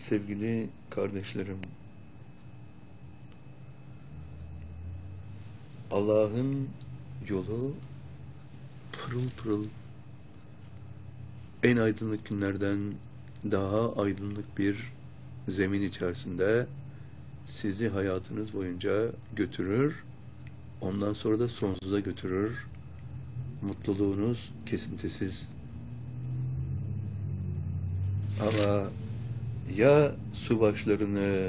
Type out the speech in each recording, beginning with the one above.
Sevgili kardeşlerim, Allah'ın yolu pırıl pırıl, en aydınlık günlerden daha aydınlık bir zemin içerisinde sizi hayatınız boyunca götürür, ondan sonra da sonsuza götürür. Mutluluğunuz kesintisiz. Ama ya su başlarını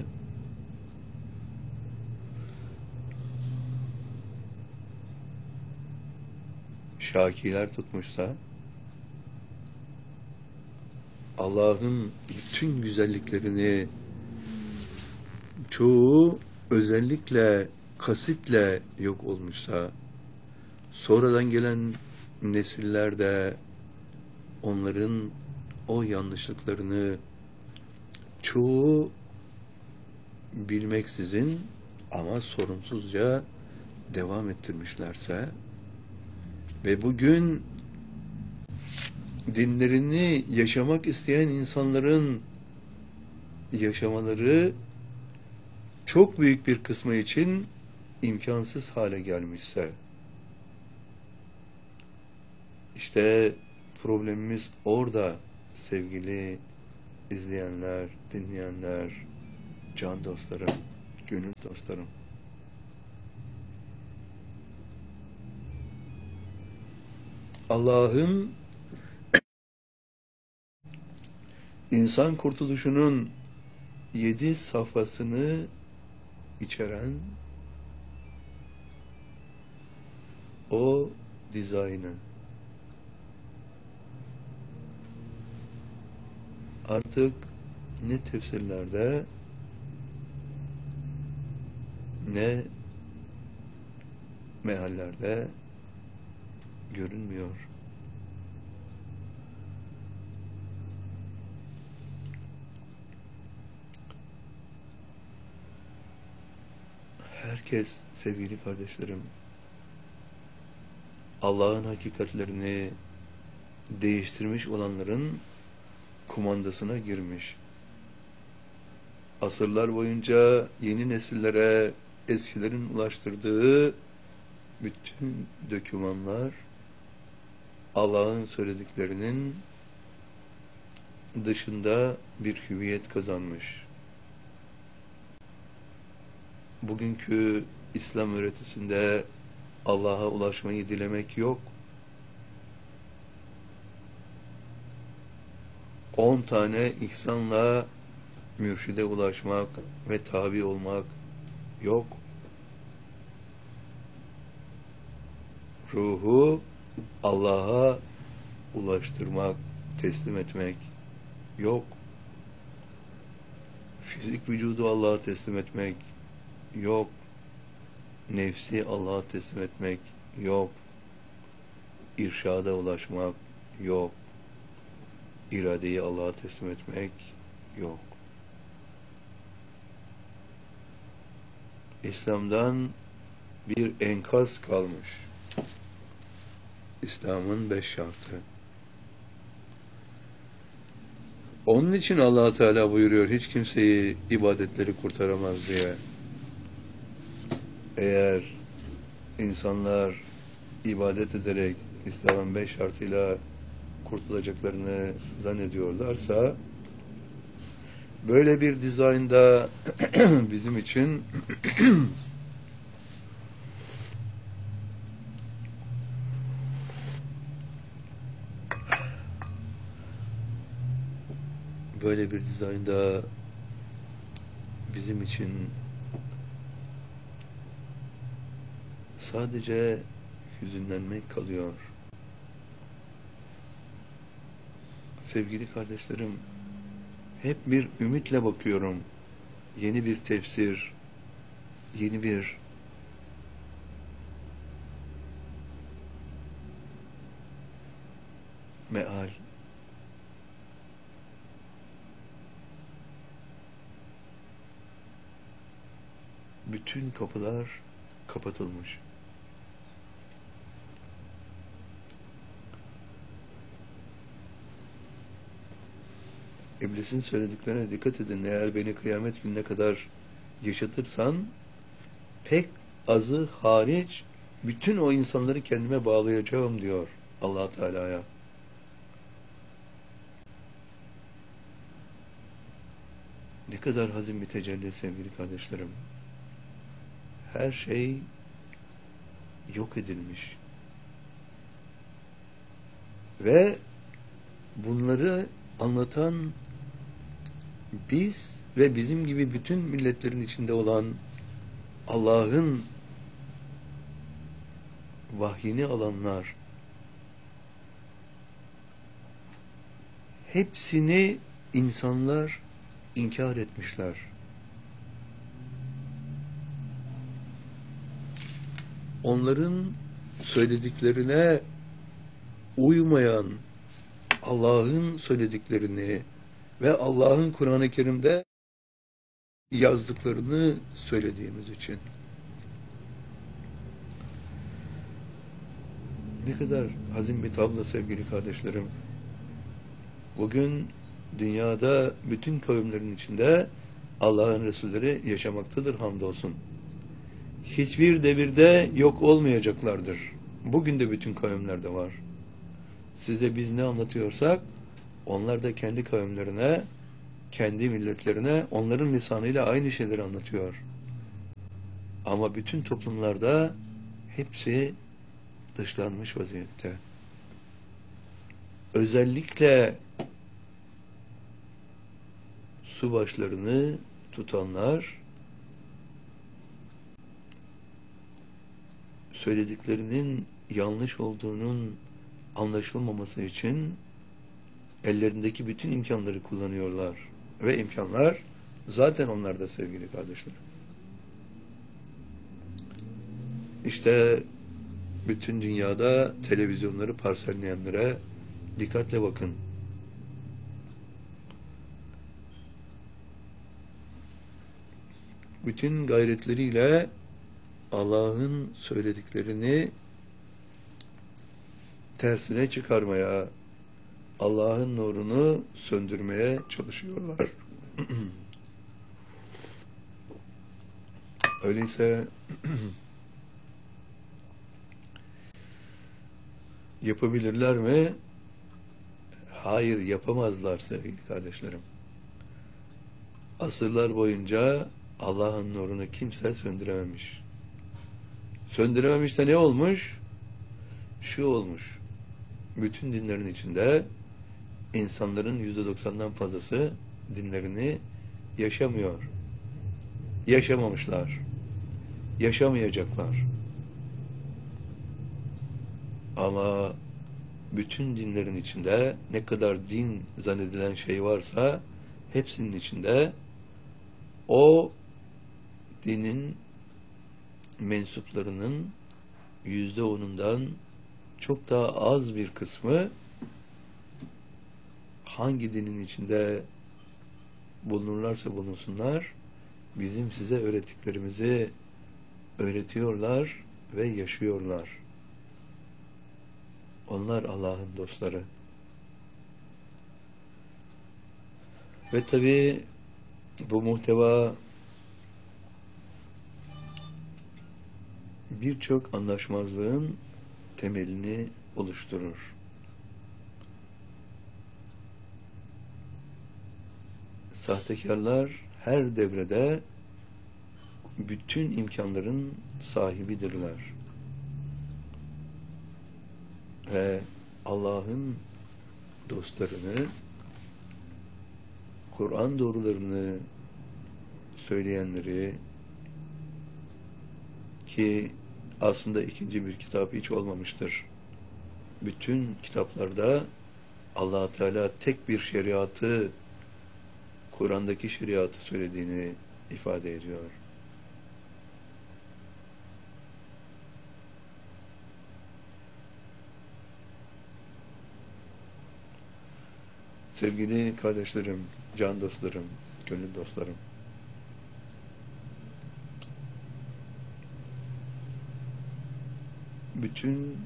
şakiler tutmuşsa, Allah'ın bütün güzelliklerini çoğu özellikle kasitle yok olmuşsa, sonradan gelen nesiller de onların o yanlışlıklarını çoğu bilmeksizin ama sorumsuzca devam ettirmişlerse ve bugün dinlerini yaşamak isteyen insanların yaşamaları çok büyük bir kısmı için imkansız hale gelmişse, işte problemimiz orada sevgili izleyenler, dinleyenler, can dostlarım, gönül dostlarım. Allah'ın insan kurtuluşunun 7 safhasını içeren o dizaynı artık ne tefsirlerde ne meallerde görünmüyor. Herkes sevgili kardeşlerim, Allah'ın hakikatlerini değiştirmiş olanların kumandasına girmiş. Asırlar boyunca yeni nesillere eskilerin ulaştırdığı bütün dokümanlar Allah'ın söylediklerinin dışında bir hüviyet kazanmış. Bugünkü İslam öğretisinde Allah'a ulaşmayı dilemek yok. 10 tane ihsanla mürşide ulaşmak ve tabi olmak yok. Ruhu Allah'a ulaştırmak, teslim etmek yok. Fizik vücudu Allah'a teslim etmek yok. Nefsi Allah'a teslim etmek yok. İrşada ulaşmak yok. İradeyi Allah'a teslim etmek yok. İslam'dan bir enkaz kalmış. İslam'ın 5 şartı. Onun için Allah Teala buyuruyor, hiç kimseyi ibadetleri kurtaramaz diye. Eğer insanlar ibadet ederek İslam'ın 5 şartıyla kurtulacaklarını zannediyorlarsa, böyle bir dizaynda bizim için böyle bir dizaynda bizim için sadece hüzünlenmek kalıyor. Sevgili kardeşlerim, hep bir ümitle bakıyorum. Yeni bir tefsir, yeni bir meal. Bütün kapılar kapatılmış. İblisin söylediklerine dikkat edin. Eğer beni kıyamet gününe kadar yaşatırsan pek azı hariç bütün o insanları kendime bağlayacağım diyor Allah Teala'ya. Ne kadar hazin bir tecelli sevgili kardeşlerim. Her şey yok edilmiş. Ve bunları anlatan biz ve bizim gibi bütün milletlerin içinde olan Allah'ın vahyini alanlar hepsini insanlar inkar etmişler. Onların söylediklerine uymayan Allah'ın söylediklerini ve Allah'ın Kur'an-ı Kerim'de yazdıklarını söylediğimiz için. Ne kadar hazin bir tablo sevgili kardeşlerim. Bugün dünyada bütün kavimlerin içinde Allah'ın Resulleri yaşamaktadır hamdolsun. Hiçbir devirde yok olmayacaklardır. Bugün de bütün kavimlerde var. Size biz ne anlatıyorsak onlar da kendi kavimlerine, kendi milletlerine onların lisanıyla aynı şeyleri anlatıyor. Ama bütün toplumlarda hepsi dışlanmış vaziyette. Özellikle subaşlarını tutanlar söylediklerinin yanlış olduğunun anlaşılmaması için ellerindeki bütün imkanları kullanıyorlar. Ve imkanlar zaten onlarda sevgili kardeşlerim. İşte bütün dünyada televizyonları parselleyenlere dikkatle bakın. Bütün gayretleriyle Allah'ın söylediklerini tersine çıkarmaya, Allah'ın nurunu söndürmeye çalışıyorlar. Öyleyse yapabilirler mi? Hayır, yapamazlar sevgili kardeşlerim. Asırlar boyunca Allah'ın nurunu kimse söndürememiş. Söndürememiş de ne olmuş? Şu olmuş. Bütün dinlerin içinde insanların %90'dan fazlası dinlerini yaşamıyor. Yaşamamışlar. Yaşamayacaklar. Ama bütün dinlerin içinde ne kadar din zannedilen şey varsa hepsinin içinde o dinin mensuplarının %10'undan çok daha az bir kısmı hangi dinin içinde bulunurlarsa bulunsunlar bizim size öğrettiklerimizi öğretiyorlar ve yaşıyorlar. Onlar Allah'ın dostları. Ve tabi bu muhteva birçok anlaşmazlığın temelini oluşturur. Sahtekarlar her devrede bütün imkanların sahibidirler. Ve Allah'ın dostlarını, Kur'an doğrularını söyleyenleri, ki aslında ikinci bir kitap hiç olmamıştır. Bütün kitaplarda Allah Teala tek bir şeriatı, Kur'an'daki şeriatı söylediğini ifade ediyor. Sevgili kardeşlerim, can dostlarım, gönül dostlarım, bütün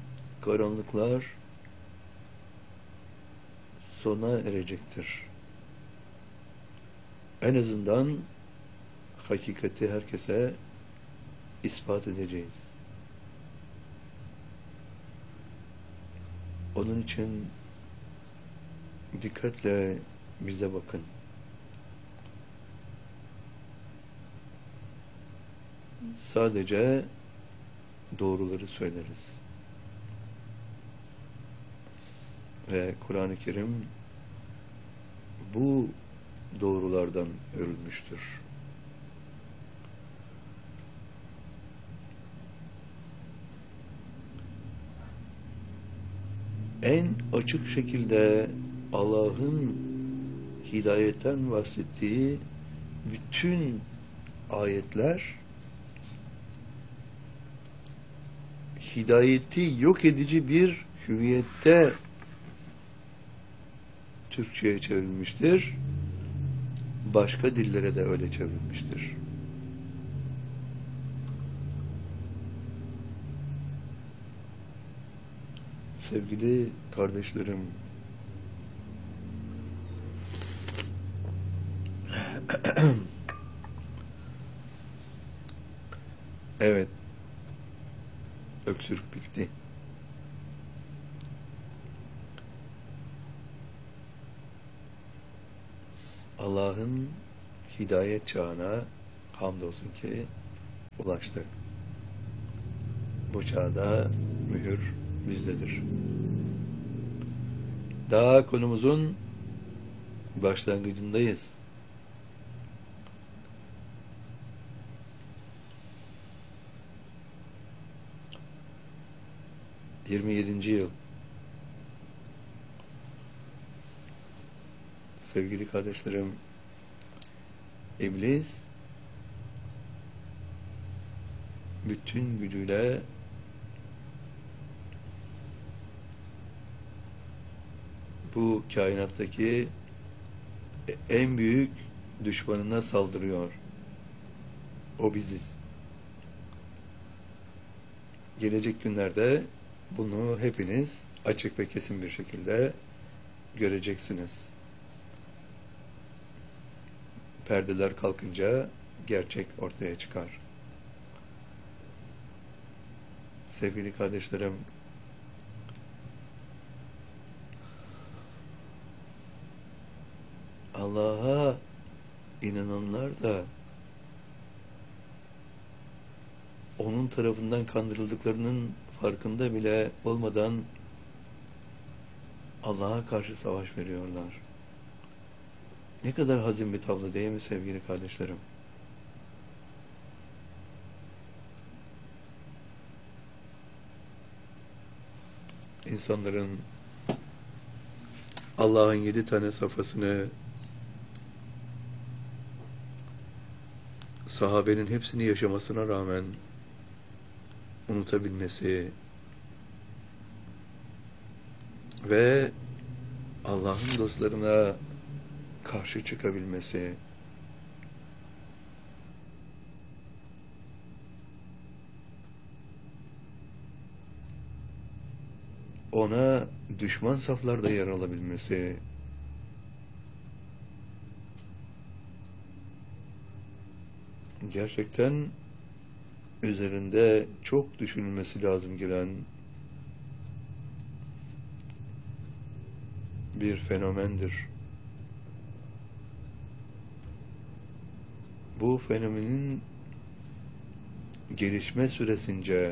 karanlıklar sona erecektir. En azından hakikati herkese ispat edeceğiz. Onun için dikkatle bize bakın. Sadece doğruları söyleriz. Ve Kur'an-ı Kerim bu doğrulardan örülmüştür. En açık şekilde Allah'ın hidayetten bahsettiği bütün ayetler hidayeti yok edici bir hüviyette Türkçe'ye çevrilmiştir. Başka dillere de öyle çevrilmiştir. Sevgili kardeşlerim, evet, öksürük bitti. Allah'ın hidayet çağına hamdolsun ki ulaştık. Bu çağda mühür bizdedir. Daha konumuzun başlangıcındayız. ...27. yıl. Sevgili kardeşlerim, İblis bütün gücüyle bu kainattaki en büyük düşmanına saldırıyor. O biziz. Gelecek günlerde bunu hepiniz açık ve kesin bir şekilde göreceksiniz. Perdeler kalkınca gerçek ortaya çıkar. Sevgili kardeşlerim, Allah'a inananlar da onun tarafından kandırıldıklarının farkında bile olmadan Allah'a karşı savaş veriyorlar. Ne kadar hazin bir tablo değil mi sevgili kardeşlerim? İnsanların Allah'ın 7 tane safhasını, sahabenin hepsini yaşamasına rağmen unutabilmesi ve Allah'ın dostlarına karşı çıkabilmesi, ona düşman saflarda yer alabilmesi, gerçekten üzerinde çok düşünülmesi lazım gelen bir fenomendir. Bu fenomenin gelişme süresince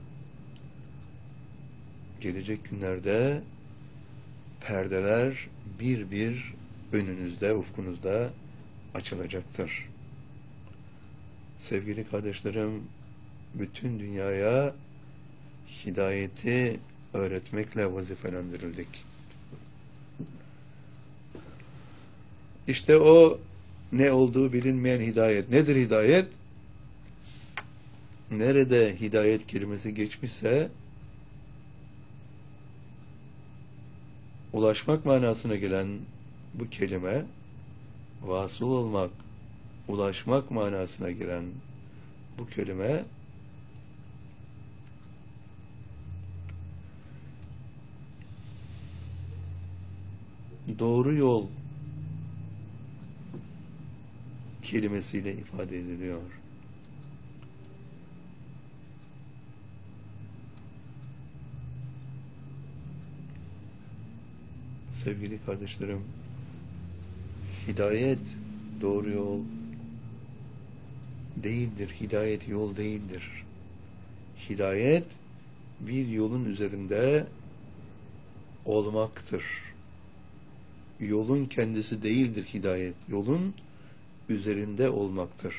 gelecek günlerde perdeler bir bir önünüzde, ufkunuzda açılacaktır. Sevgili kardeşlerim, bütün dünyaya hidayeti öğretmekle vazifelendirildik. İşte o ne olduğu bilinmeyen hidayet. Nedir hidayet? Nerede hidayet kelimesi geçmişse ulaşmak manasına gelen bu kelime, vasıl olmak, ulaşmak manasına gelen bu kelime doğru yol, kelimesiyle ifade ediliyor. Sevgili kardeşlerim, hidayet doğru yol değildir. Hidayet yol değildir. Hidayet bir yolun üzerinde olmaktır. Yolun kendisi değildir hidayet. Yolun üzerinde olmaktır.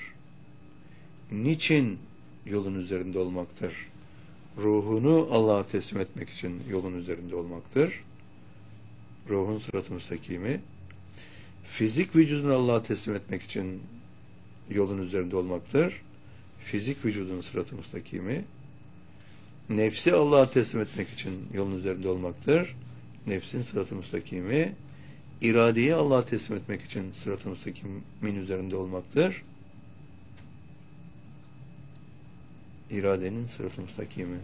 Niçin yolun üzerinde olmaktır? Ruhunu Allah'a teslim etmek için yolun üzerinde olmaktır. Ruhun sırat-ı müstakimi. Fizik vücudunu Allah'a teslim etmek için yolun üzerinde olmaktır. Fizik vücudun sırat-ı müstakimi. Nefsi Allah'a teslim etmek için yolun üzerinde olmaktır. Nefsin sırat-ı müstakimi. İradeyi Allah'a teslim etmek için sırat-ı müstakimin üzerinde olmaktır. İradenin sırat-ı müstakimi.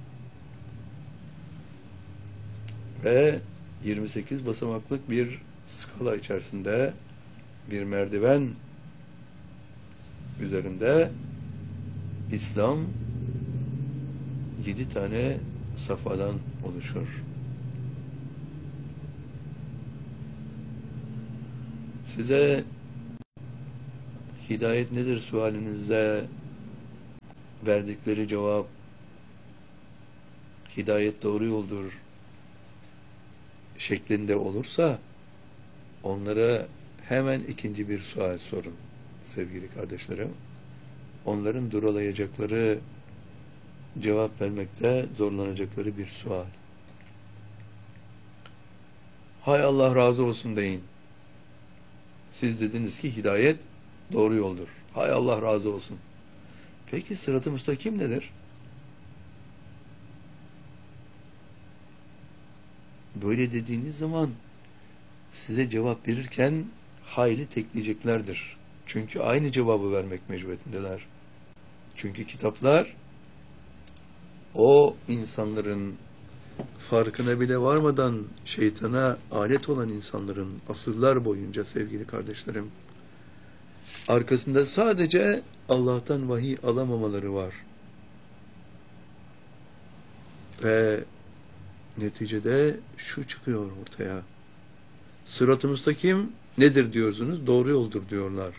Ve 28 basamaklık bir skala içerisinde bir merdiven üzerinde İslam 7 tane safhadan oluşur. Size hidayet nedir sualinize verdikleri cevap hidayet doğru yoldur şeklinde olursa onlara hemen ikinci bir sual sorun sevgili kardeşlerim. Onların duralayacakları, cevap vermekte zorlanacakları bir sual. Hay Allah razı olsun deyin. Siz dediniz ki hidayet doğru yoldur. Hay Allah razı olsun. Peki sırat-ı müstakim nedir? Böyle dediğiniz zaman size cevap verirken hayli tekleyeceklerdir. Çünkü aynı cevabı vermek mecburiyetindeler. Çünkü kitaplar o insanların farkına bile varmadan şeytana alet olan insanların asırlar boyunca sevgili kardeşlerim arkasında sadece Allah'tan vahiy alamamaları var. Ve neticede şu çıkıyor ortaya. Sırat-ı müstakim nedir diyorsunuz? Doğru yoldur diyorlar.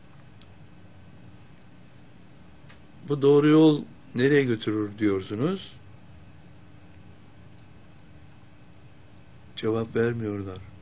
Bu doğru yol nereye götürür diyorsunuz? Cevap vermiyorlar.